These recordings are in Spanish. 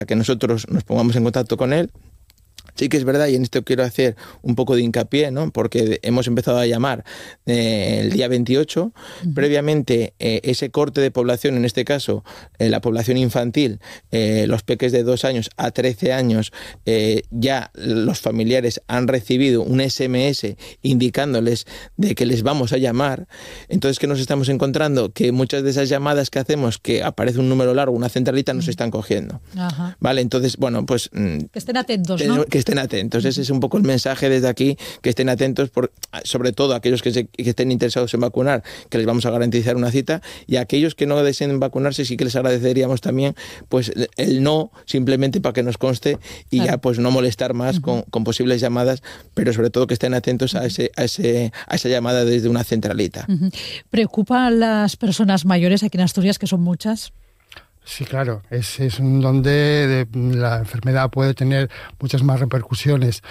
que nosotros nos pongamos en contacto con él. Sí que es verdad, y en esto quiero hacer un poco de hincapié, ¿no? Porque hemos empezado a llamar el día 28. Previamente, ese corte de población, en este caso, la población infantil, los peques de 2 años a 13 años, ya los familiares han recibido un SMS indicándoles de que les vamos a llamar. Entonces, ¿qué nos estamos encontrando? Que muchas de esas llamadas que hacemos, que aparece un número largo, una centralita, no se están cogiendo. Ajá. ¿Vale? Entonces, bueno, pues... que estén atentos, ¿no? Que estén atentos. Ese es un poco el mensaje desde aquí, que estén atentos, sobre todo aquellos que estén interesados en vacunar, que les vamos a garantizar una cita, y a aquellos que no deseen vacunarse, sí que les agradeceríamos también pues el no, simplemente para que nos conste y ya pues no molestar más con posibles llamadas, pero sobre todo que estén atentos a esa llamada desde una centralita. ¿Preocupa a las personas mayores aquí en Asturias, que son muchas? Sí, claro, es donde la enfermedad puede tener muchas más repercusiones.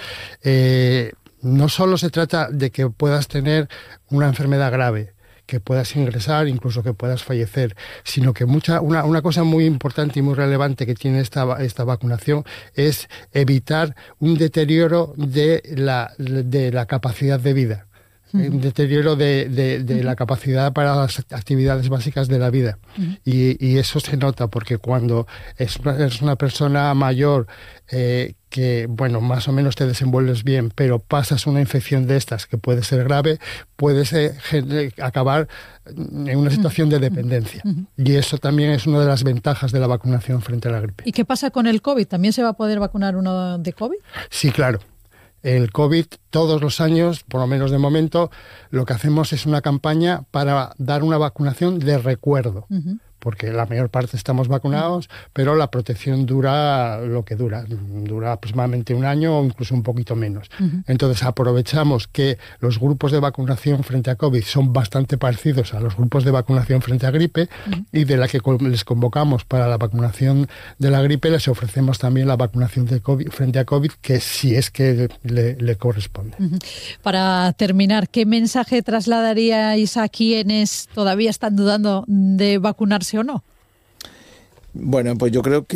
No solo se trata de que puedas tener una enfermedad grave, que puedas ingresar, incluso que puedas fallecer, sino que una cosa muy importante y muy relevante que tiene esta vacunación es evitar un deterioro de la capacidad de vida. Un deterioro de la capacidad para las actividades básicas de la vida. Y eso se nota porque cuando es una persona mayor que, bueno, más o menos te desenvuelves bien, pero pasas una infección de estas que puede ser grave, puedes acabar en una situación de dependencia. Y eso también es una de las ventajas de la vacunación frente a la gripe. ¿Y qué pasa con el COVID? ¿También se va a poder vacunar uno de COVID? Sí, claro. El COVID, todos los años, por lo menos de momento, lo que hacemos es una campaña para dar una vacunación de recuerdo. Porque la mayor parte estamos vacunados, pero la protección dura lo que dura aproximadamente 1 año o incluso un poquito menos. Entonces aprovechamos que los grupos de vacunación frente a COVID son bastante parecidos a los grupos de vacunación frente a gripe y de la que les convocamos para la vacunación de la gripe les ofrecemos también la vacunación de COVID, frente a COVID, que si es que le corresponde. Para terminar, ¿qué mensaje trasladaríais a quienes todavía están dudando de vacunarse o no? Bueno, pues yo creo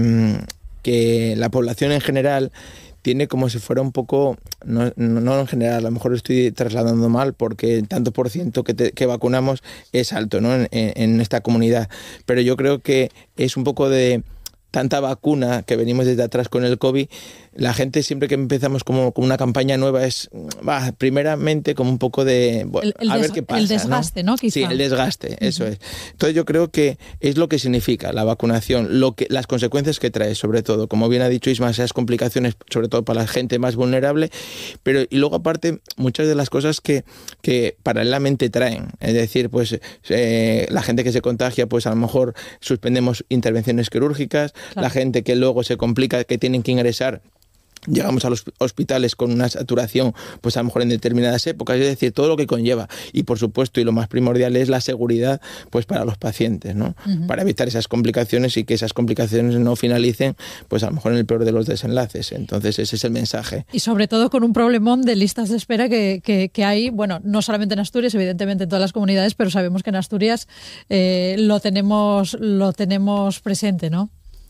que la población en general tiene como si fuera un poco, no en general, a lo mejor estoy trasladando mal porque el tanto por ciento que vacunamos es alto, ¿no? en esta comunidad, pero yo creo que es un poco de tanta vacuna que venimos desde atrás con el COVID. La gente siempre que empezamos como una campaña nueva primeramente como un poco de a ver qué pasa. El desgaste, ¿no? Quizá. Sí, el desgaste, eso es. Entonces yo creo que es lo que significa la vacunación, las consecuencias que trae, sobre todo, como bien ha dicho Isma, esas complicaciones, sobre todo para la gente más vulnerable, y luego aparte muchas de las cosas que paralelamente traen, es decir, pues la gente que se contagia, pues a lo mejor suspendemos intervenciones quirúrgicas, claro. La gente que luego se complica, que tienen que ingresar, llegamos a los hospitales con una saturación, pues a lo mejor en determinadas épocas, es decir, todo lo que conlleva. Y por supuesto, y lo más primordial es la seguridad, pues para los pacientes, ¿no? Para evitar esas complicaciones y que esas complicaciones no finalicen, pues a lo mejor en el peor de los desenlaces. Entonces ese es el mensaje. Y sobre todo con un problemón de listas de espera que hay, bueno, no solamente en Asturias, evidentemente en todas las comunidades, pero sabemos que en Asturias lo tenemos presente, ¿no?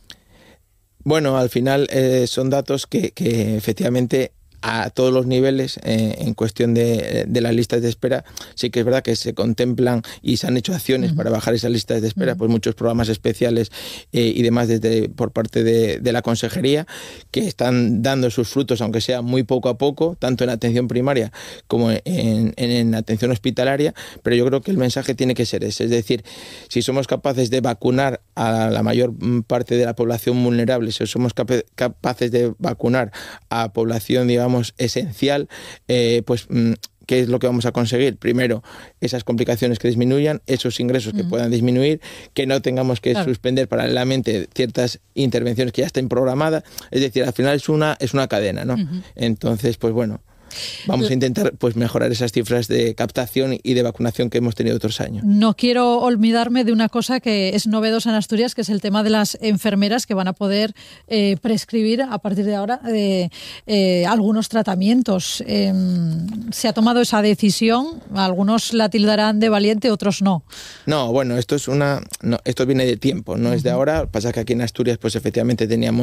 Bueno, al final son datos que efectivamente a todos los niveles, en cuestión de las listas de espera, sí que es verdad que se contemplan y se han hecho acciones para bajar esas listas de espera, pues muchos programas especiales y demás por parte de la Consejería, que están dando sus frutos, aunque sea muy poco a poco, tanto en atención primaria como en atención hospitalaria, pero yo creo que el mensaje tiene que ser ese, es decir, si somos capaces de vacunar a la mayor parte de la población vulnerable, si somos capaces de vacunar a población, digamos, esencial, pues ¿qué es lo que vamos a conseguir? Primero, esas complicaciones que disminuyan, esos ingresos que puedan disminuir, que no tengamos que suspender paralelamente ciertas intervenciones que ya estén programadas, es decir, al final es una cadena, ¿no? Entonces, pues bueno, vamos a intentar pues mejorar esas cifras de captación y de vacunación que hemos tenido otros años. No quiero olvidarme de una cosa que es novedosa en Asturias, que es el tema de las enfermeras que van a poder prescribir a partir de ahora algunos tratamientos. Se ha tomado esa decisión, algunos la tildarán de valiente, otros no. No, bueno, esto viene de tiempo, no es de ahora. Pasa que aquí en Asturias pues efectivamente teníamos